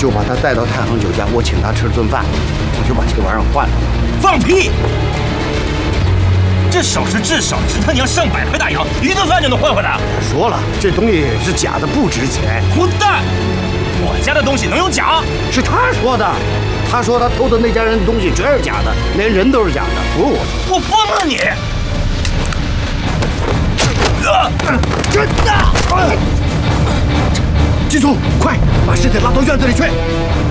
就把他带到太行酒家，我请他吃顿饭，我就把这玩意儿换了。 放屁！这首饰至少值他娘上百块大洋，一顿饭就能换回来。 说了，这东西是假的，不值钱。 混蛋！我家的东西能有假？ 是他说的。他说他偷的那家人的东西全是假的，连人都是假的，不是我。 我疯了你！ 真的！金松，快把尸体拉到院子里去！